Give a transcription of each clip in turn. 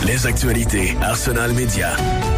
Les actualités Arsenal Média.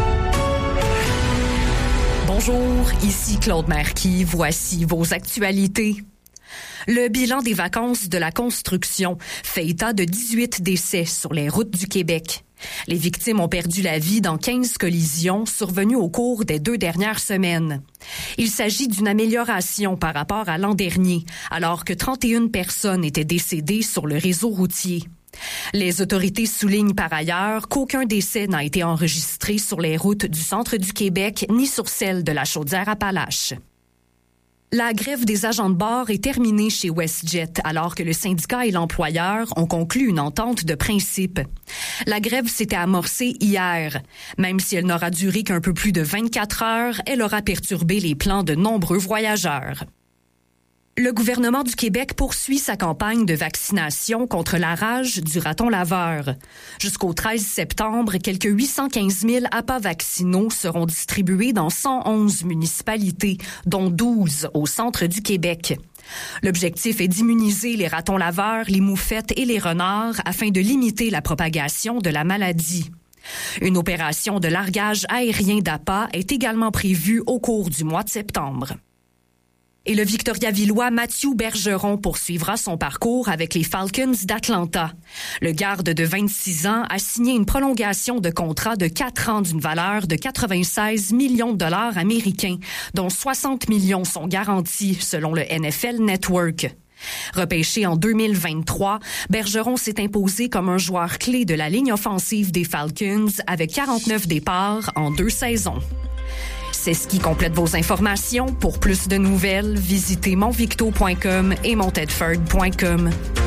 Bonjour, ici Claude Marquis. Voici vos actualités. Le bilan des vacances de la construction fait état de 18 décès sur les routes du Québec. Les victimes ont perdu la vie dans 15 collisions survenues au cours des 2 dernières semaines. Il s'agit d'une amélioration par rapport à l'an dernier, alors que 31 personnes étaient décédées sur le réseau routier. Les autorités soulignent par ailleurs qu'aucun décès n'a été enregistré sur les routes du centre du Québec ni sur celles de la Chaudière-Appalaches. La grève des agents de bord est terminée chez WestJet alors que le syndicat et l'employeur ont conclu une entente de principe. La grève s'était amorcée hier. Même si elle n'aura duré qu'un peu plus de 24 heures, elle aura perturbé les plans de nombreux voyageurs. Le gouvernement du Québec poursuit sa campagne de vaccination contre la rage du raton laveur. Jusqu'au 13 septembre, quelques 815 000 appâts vaccinaux seront distribués dans 111 municipalités, dont 12 au centre du Québec. L'objectif est d'immuniser les ratons laveurs, les moufettes et les renards afin de limiter la propagation de la maladie. Une opération de largage aérien d'appâts est également prévue au cours du mois de septembre. Et le Victoriavillois Mathieu Bergeron poursuivra son parcours avec les Falcons d'Atlanta. Le garde de 26 ans a signé une prolongation de contrat de 4 ans d'une valeur de 96 millions de dollars américains, dont 60 millions sont garantis selon le NFL Network. Repêché en 2023, Bergeron s'est imposé comme un joueur clé de la ligne offensive des Falcons avec 49 départs en 2 saisons. C'est ce qui complète vos informations. Pour plus de nouvelles, visitez monvicto.com et montedford.com.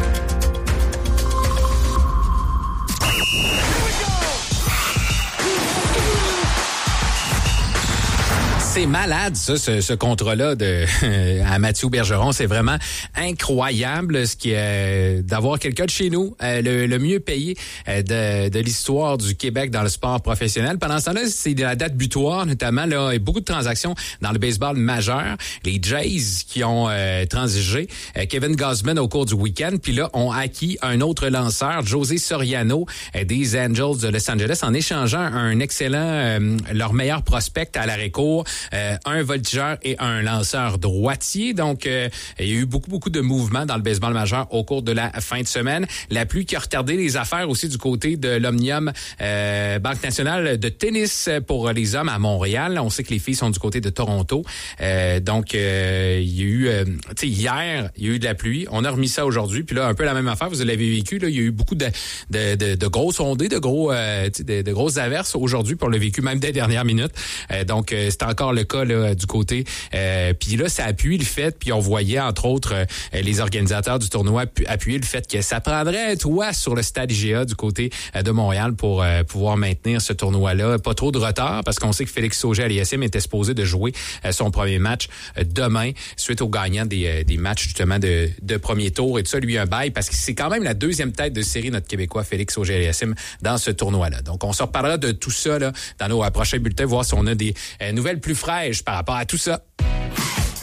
C'est malade, ça, ce contrat-là à Mathieu Bergeron. C'est vraiment incroyable ce qui est d'avoir quelqu'un de chez nous, le mieux payé de l'histoire du Québec dans le sport professionnel. Pendant ce temps-là, c'est de la date butoir, notamment là, et beaucoup de transactions dans le baseball majeur. Les Jays qui ont transigé Kevin Gausman au cours du week-end, puis là, ont acquis un autre lanceur, José Soriano, des Angels de Los Angeles, en échangeant un excellent, leur meilleur prospect à l'arrêt-court, un voltigeur et un lanceur droitier. Donc, il y a eu beaucoup de mouvements dans le baseball majeur au cours de la fin de semaine. La pluie qui a retardé les affaires aussi du côté de l'Omnium Banque nationale de tennis pour les hommes à Montréal. On sait que les filles sont du côté de Toronto. Donc, il y a eu, hier, il y a eu de la pluie. On a remis ça aujourd'hui. Puis là, un peu la même affaire. Vous l'avez vécu. Là, il y a eu beaucoup de grosses ondées, de grosses averses aujourd'hui pour le vécu, même des dernières minutes. Donc, c'est encore le cas là, du côté. Puis là, ça appuie le fait, puis on voyait entre autres les organisateurs du tournoi appuyer le fait que ça prendrait un toit sur le stade IGA du côté de Montréal pour pouvoir maintenir ce tournoi-là. Pas trop de retard, parce qu'on sait que Félix Auger-Aliassime était supposé de jouer son premier match demain, suite au gagnant des matchs justement de premier tour. Et tout ça, lui, un bail, parce que c'est quand même la deuxième tête de série, notre Québécois Félix Auger-Aliassime, dans ce tournoi-là. Donc, on se reparlera de tout ça là, dans nos prochains bulletins, voir si on a des nouvelles plus fraîches par rapport à tout ça.